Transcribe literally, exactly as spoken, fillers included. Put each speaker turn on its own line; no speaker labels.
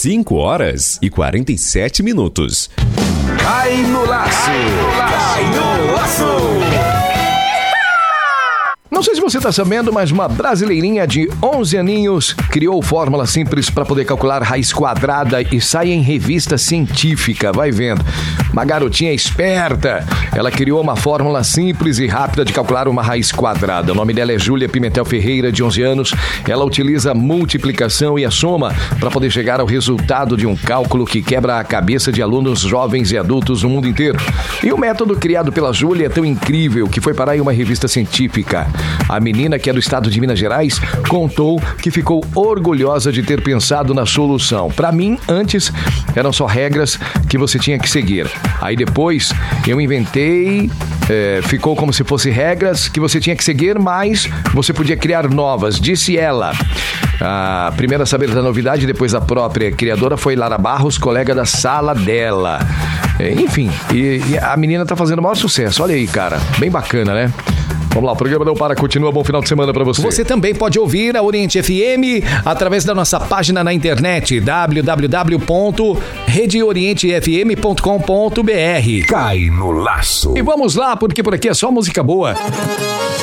cinco horas e quarenta e sete minutos.
Cai no laço! Cai no laço!
Não sei se você está sabendo, mas uma brasileirinha de onze aninhos criou fórmula simples para poder calcular raiz quadrada e sai em revista científica. Vai vendo. Uma garotinha esperta. Ela criou uma fórmula simples e rápida de calcular uma raiz quadrada. O nome dela é Júlia Pimentel Ferreira, de onze anos. Ela utiliza a multiplicação e a soma para poder chegar ao resultado de um cálculo que quebra a cabeça de alunos jovens e adultos no mundo inteiro. E o método criado pela Júlia é tão incrível que foi parar em uma revista científica. A menina, que é do estado de Minas Gerais, contou que ficou orgulhosa de ter pensado na solução. Para mim, antes, eram só regras que você tinha que seguir. Aí depois, eu inventei, é, ficou como se fossem regras que você tinha que seguir, mas você podia criar novas, disse ela. A primeira a saber da novidade, depois a própria criadora, foi Lara Barros, colega da sala dela. É, enfim, e, e a menina tá fazendo o maior sucesso. Olha aí, cara, bem bacana, né? Vamos lá, o programa não para, continua. Bom final de semana para você.
Você também pode ouvir a Oriente F M através da nossa página na internet, w w w ponto rede oriente f m ponto com ponto b r.
Cai no laço.
E vamos lá, porque por aqui é só música boa.